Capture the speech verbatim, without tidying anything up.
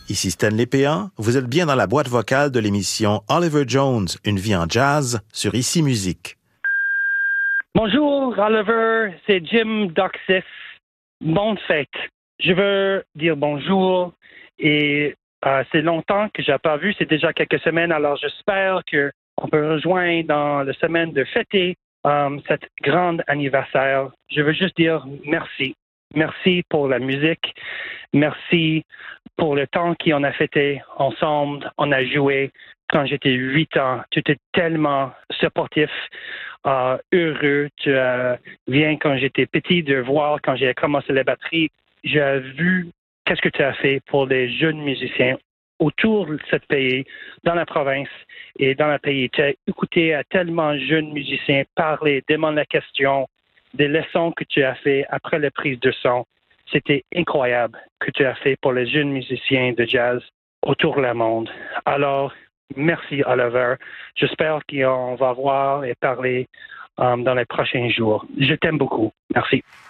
Ici Stanley Péan, vous êtes bien dans la boîte vocale de l'émission Oliver Jones, Une vie en jazz sur Ici Musique. Bonjour Oliver, c'est Jim Doxis. Bonne fête. Je veux dire bonjour et euh, c'est longtemps que je n'ai pas vu, c'est déjà quelques semaines, alors j'espère qu'on peut rejoindre dans la semaine de fêter euh, cet grand anniversaire. Je veux juste dire merci. Merci pour la musique. Merci pour le temps qu'on a fêté ensemble. On a joué quand j'étais huit ans. Tu étais tellement supportif, euh, heureux. Tu euh, viens quand j'étais petit de voir quand j'ai commencé la batterie. J'ai vu qu'est-ce que tu as fait pour les jeunes musiciens autour de ce pays, dans la province et dans le pays. Tu as écouté à tellement de jeunes musiciens parler, demander la question, des leçons que tu as fait après la prise de son. C'était incroyable que tu as fait pour les jeunes musiciens de jazz autour du monde. Alors, merci Oliver. J'espère qu'on va voir et parler um, dans les prochains jours. Je t'aime beaucoup. Merci.